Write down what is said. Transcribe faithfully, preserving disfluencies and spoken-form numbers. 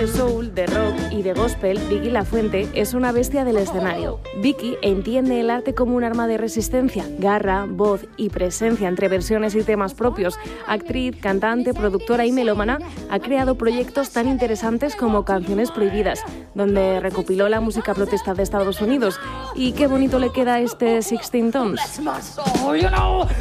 de soul, de rock y de gospel, Vicky Lafuente es una bestia del escenario. Vicky entiende el arte como un arma de resistencia, garra, voz y presencia entre versiones y temas propios. Actriz, cantante, productora y melómana, ha creado proyectos tan interesantes como Canciones Prohibidas, donde recopiló la música protesta de Estados Unidos. Y qué bonito le queda este Sixteen Tones.